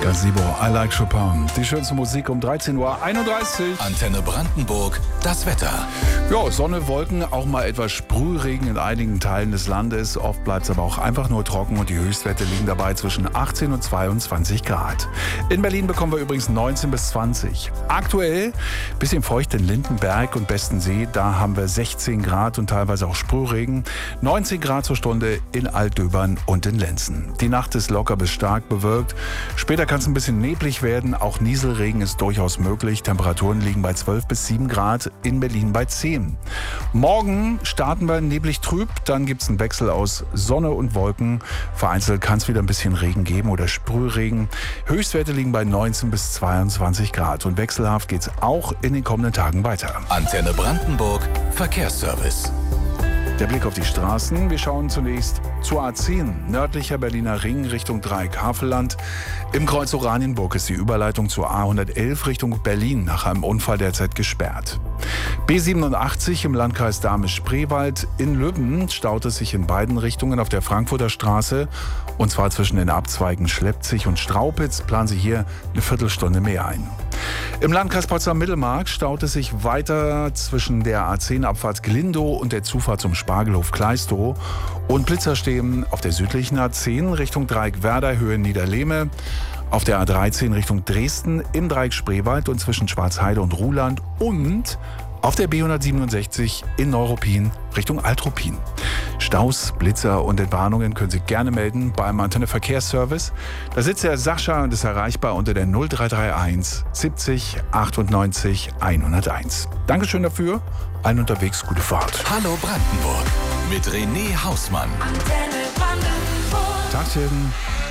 Gazebo, I like Chopin. Die schönste Musik um 13.31 Uhr. Antenne Brandenburg, das Wetter. Ja, Sonne, Wolken, auch mal etwas Sprühregen in einigen Teilen des Landes. Oft bleibt es aber auch einfach nur trocken und die Höchstwerte liegen dabei zwischen 18 und 22 Grad. In Berlin bekommen wir übrigens 19 bis 20. Aktuell bisschen feucht in Lindenberg und Bestensee. Da haben wir 16 Grad und teilweise auch Sprühregen. 19 Grad zur Stunde in Altdöbern und in Lenzen. Die Nacht ist locker bis stark bewölkt. Später kann es ein bisschen neblig werden. Auch Nieselregen ist durchaus möglich. Temperaturen liegen bei 12 bis 7 Grad, in Berlin bei 10. Morgen starten wir neblig trüb. Dann gibt es einen Wechsel aus Sonne und Wolken. Vereinzelt kann es wieder ein bisschen Regen geben oder Sprühregen. Höchstwerte liegen bei 19 bis 22 Grad. Und wechselhaft geht es auch in den kommenden Tagen weiter. Antenne Brandenburg, Verkehrsservice. Der Blick auf die Straßen. Wir schauen zunächst zur A10, nördlicher Berliner Ring Richtung Dreieck-Havelland. Im Kreuz Oranienburg ist die Überleitung zur A111 Richtung Berlin nach einem Unfall derzeit gesperrt. B87 im Landkreis Dahme-Spreewald. In Lübben staut es sich in beiden Richtungen auf der Frankfurter Straße. Und zwar zwischen den Abzweigen Schleppzig und Straupitz planen Sie hier eine Viertelstunde mehr ein. Im Landkreis Potsdam-Mittelmark staut es sich weiter zwischen der A10-Abfahrt Glindow und der Zufahrt zum Spargelhof Kleistow. Und Blitzer stehen auf der südlichen A10 Richtung Dreieck Werder Höhe Niederlehme, auf der A13 Richtung Dresden im Dreieck Spreewald und zwischen Schwarzheide und Ruhland und auf der B167 in Neuruppin Richtung Altruppin. Staus, Blitzer und Entwarnungen können Sie gerne melden beim Antenne Verkehrsservice. Da sitzt der Sascha und ist erreichbar unter der 0331 70 98 101. Dankeschön dafür. Allen unterwegs gute Fahrt. Hallo Brandenburg mit René Hausmann. Antenne Brandenburg. Tagchen.